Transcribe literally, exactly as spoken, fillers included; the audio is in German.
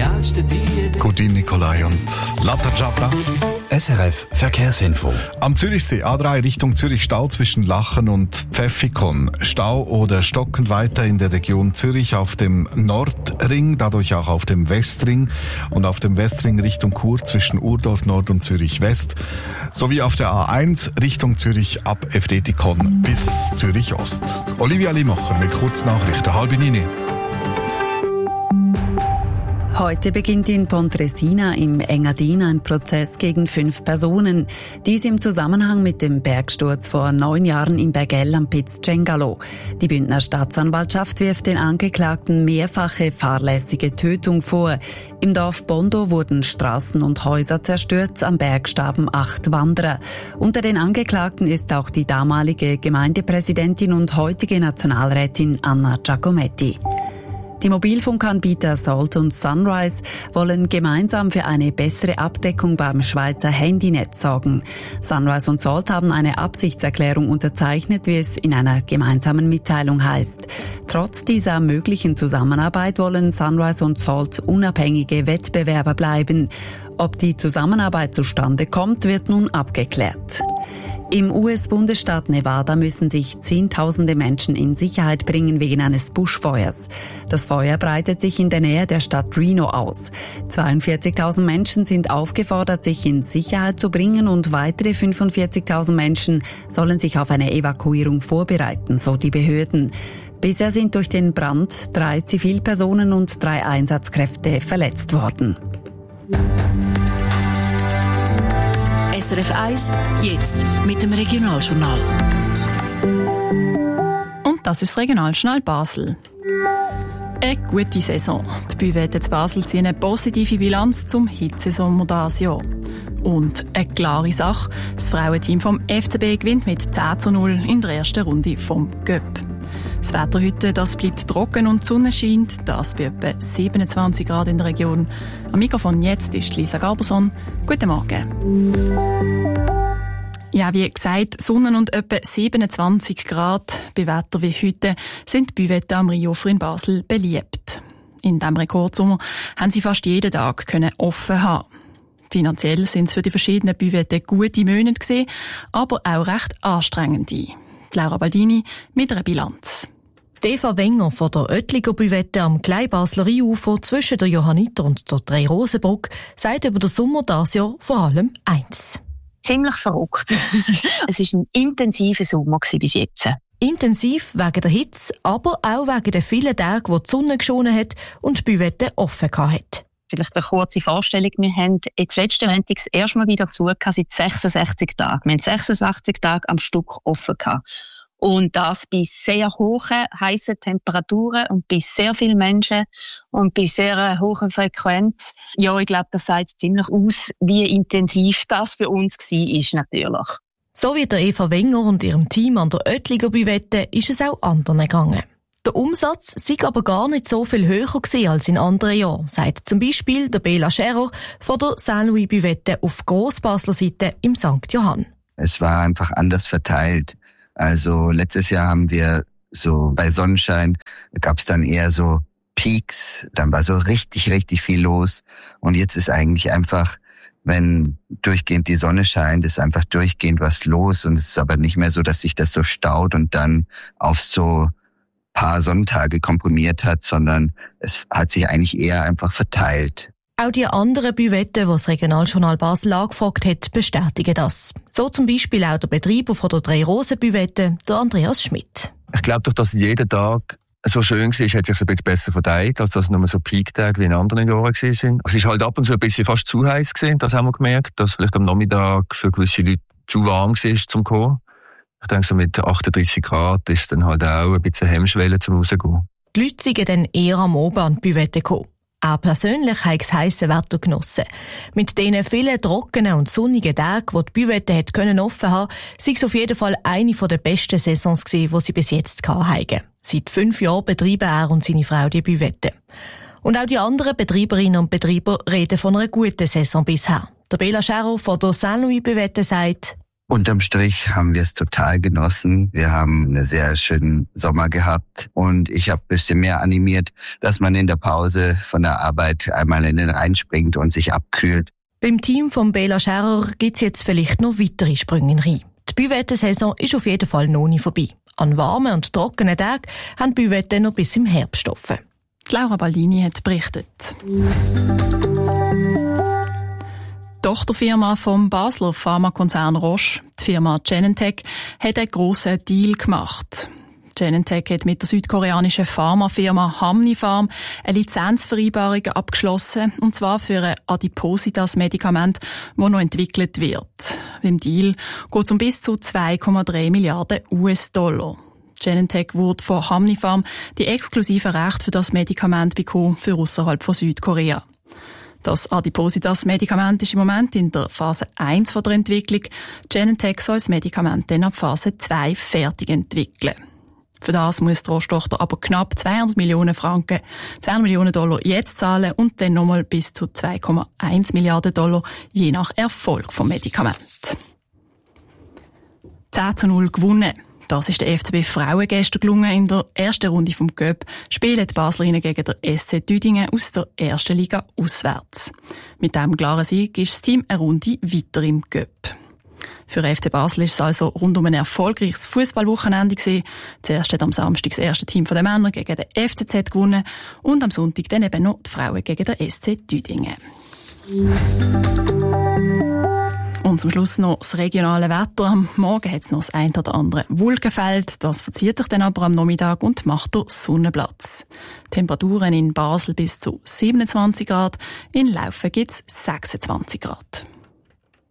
genialste Idee. Guten Nikolai und Latta Jabra. S R F Verkehrsinfo. Am Zürichsee A drei Richtung Zürich Stau zwischen Lachen und Pfäffikon. Stau oder stockend weiter in der Region Zürich auf dem Nordring, dadurch auch auf dem Westring und auf dem Westring Richtung Chur zwischen Urdorf Nord und Zürich West sowie auf der A eins Richtung Zürich ab Efretikon bis Zürich Ost. Olivia Limocher mit Kurznachrichten, halb neun. Heute beginnt in Pontresina im Engadin ein Prozess gegen fünf Personen. Dies im Zusammenhang mit dem Bergsturz vor neun Jahren in Bergell am Piz Cengalo. Die Bündner Staatsanwaltschaft wirft den Angeklagten mehrfache fahrlässige Tötung vor. Im Dorf Bondo wurden Straßen und Häuser zerstört, am Berg starben acht Wanderer. Unter den Angeklagten ist auch die damalige Gemeindepräsidentin und heutige Nationalrätin Anna Giacometti. Die Mobilfunkanbieter Salt und Sunrise wollen gemeinsam für eine bessere Abdeckung beim Schweizer Handynetz sorgen. Sunrise und Salt haben eine Absichtserklärung unterzeichnet, wie es in einer gemeinsamen Mitteilung heißt. Trotz dieser möglichen Zusammenarbeit wollen Sunrise und Salt unabhängige Wettbewerber bleiben. Ob die Zusammenarbeit zustande kommt, wird nun abgeklärt. Im U S-Bundesstaat Nevada müssen sich Zehntausende Menschen in Sicherheit bringen wegen eines Buschfeuers. Das Feuer breitet sich in der Nähe der Stadt Reno aus. zweiundvierzigtausend Menschen sind aufgefordert, sich in Sicherheit zu bringen und weitere fünfundvierzigtausend Menschen sollen sich auf eine Evakuierung vorbereiten, so die Behörden. Bisher sind durch den Brand drei Zivilpersonen und drei Einsatzkräfte verletzt worden. S R F eins, jetzt mit dem Regionaljournal. Und das ist das Regionaljournal Basel. Eine gute Saison. Die Büwette zu Basel ziehen eine positive Bilanz zum Hitzesommer dieses Jahr. Und eine klare Sache, das Frauenteam vom F C B gewinnt mit zehn zu null in der ersten Runde vom Göpp. Das Wetter heute, das bleibt trocken und die Sonne scheint, das bei etwa siebenundzwanzig Grad in der Region. Am Mikrofon jetzt ist Lisa Gaberson. Guten Morgen. Ja, wie gesagt, Sonne und etwa siebenundzwanzig Grad bei Wetter wie heute sind die Büwetten am Rheinufer in Basel beliebt. In diesem Rekordsommer haben sie fast jeden Tag können offen haben. Finanziell sind es für die verschiedenen Büwetten gute Monate gewesen, aber auch recht anstrengende. Laura Baldini mit einer Bilanz. Eva Wenger von der Oettliger Büwette am Kleinbasler Rheinufer zwischen der Johanniter und der Drei-Rosen-Brücke sagt über den Sommer dieses Jahr vor allem eins. Ziemlich verrückt. Es war ein intensiver Sommer bis jetzt. Intensiv wegen der Hitze, aber auch wegen den vielen Tagen, wo die Sonne geschonen hat und die Büwette offen hatte. Vielleicht eine kurze Vorstellung. Wir haben jetzt letzten Montag das erste Mal wieder zu seit sechsundsechzig Tagen. Wir haben sechsundsechzig Tage am Stück offen gehabt. Und das bei sehr hohen, heissen Temperaturen und bei sehr vielen Menschen und bei sehr hoher Frequenz. Ja, ich glaube, das sagt ziemlich aus, wie intensiv das für uns war, natürlich. So wie der Eva Wenger und ihrem Team an der Oettliger Büwette ist es auch anderen gegangen. Der Umsatz sei aber gar nicht so viel höher gewesen als in anderen Jahren, sagt zum Beispiel der Bela Scherer von der Saint-Louis Büwette auf Grossbasler Seite im Sankt Johann. Es war einfach anders verteilt. Also letztes Jahr haben wir so bei Sonnenschein gab es dann eher so Peaks, dann war so richtig, richtig viel los. Und jetzt ist eigentlich einfach, wenn durchgehend die Sonne scheint, ist einfach durchgehend was los. Und es ist aber nicht mehr so, dass sich das so staut und dann auf so paar Sonntage komprimiert hat, sondern es hat sich eigentlich eher einfach verteilt. Auch die anderen Büwetten, die das Regionaljournal Basel angefragt hat, bestätigen das. So zum Beispiel auch der Betreiber von der Drei-Rosen-Büwette, der Andreas Schmidt. Ich glaube doch, dass jeden Tag so schön war, hat sich ein bisschen besser verteilt, als dass es nur so Peak-Tage wie in anderen Jahren waren. Es ist halt ab und zu ein bisschen fast zu heiß gewesen, das haben wir gemerkt, dass vielleicht am Nachmittag für gewisse Leute zu warm war zum Kommen. Ich denke, so mit achtunddreissig Grad ist dann halt auch ein bisschen Hemmschwelle zum Rausgehen. Die Leute sind dann eher am Abend an die Büwette gekommen. Auch persönlich habe ich das heisse Wetter genossen. Mit diesen vielen trockenen und sonnigen Tagen, die die Büwette hat können offen haben, sei es auf jeden Fall eine der besten Saisons gewesen, die sie bis jetzt hatten. Seit fünf Jahren betreiben er und seine Frau die Büwette. Und auch die anderen Betreiberinnen und Betreiber reden von einer guten Saison bisher. Der Bela Scherer von der Saint-Louis Büwette sagt: Unterm Strich haben wir es total genossen. Wir haben einen sehr schönen Sommer gehabt und ich habe ein bisschen mehr animiert, dass man in der Pause von der Arbeit einmal in den Rhein springt und sich abkühlt. Beim Team von Bela Scherer gibt es jetzt vielleicht noch weitere Sprünge in den Rhein. Die Büvettensaison ist auf jeden Fall noch nicht vorbei. An warmen und trockenen Tagen haben die Büvetten noch bis im Herbst offen. Laura Baldini hat berichtet. Die Tochterfirma vom Basler Pharmakonzern Roche, die Firma Genentech, hat einen grossen Deal gemacht. Genentech hat mit der südkoreanischen Pharmafirma Hamnipharm eine Lizenzvereinbarung abgeschlossen, und zwar für ein Adipositas-Medikament, das noch entwickelt wird. Beim Deal geht es um bis zu zwei Komma drei Milliarden U S-Dollar. Genentech wurde von Hamnipharm die exklusiven Rechte für das Medikament bekommen für außerhalb von Südkorea. Das Adipositas-Medikament ist im Moment in der Phase eins von der Entwicklung. Genentech soll das Medikament dann ab Phase zwei fertig entwickeln. Für das muss die Roche-Tochter aber knapp zweihundert Millionen Franken, zweihundert Millionen Dollar jetzt zahlen und dann nochmal bis zu zwei Komma eins Milliarden Dollar, je nach Erfolg vom Medikament. zehn zu null gewonnen. Das ist der F C B Frauen gestern gelungen. In der ersten Runde vom Cup spielen die Baslerinnen gegen den S C Düdingen aus der ersten Liga auswärts. Mit diesem klaren Sieg ist das Team eine Runde weiter im Cup. Für den F C Basel ist es also rund um ein erfolgreiches Fußballwochenende gewesen. Zuerst hat am Samstag das erste Team der Männer gegen den F C Z gewonnen und am Sonntag dann eben noch die Frauen gegen den S C Düdingen. Und zum Schluss noch das regionale Wetter. Am Morgen hat es noch das ein oder andere Wolkenfeld. Das verzieht sich dann aber am Nachmittag und macht den Sonnenplatz. Temperaturen in Basel bis zu siebenundzwanzig Grad. In Laufen gibt es sechsundzwanzig Grad.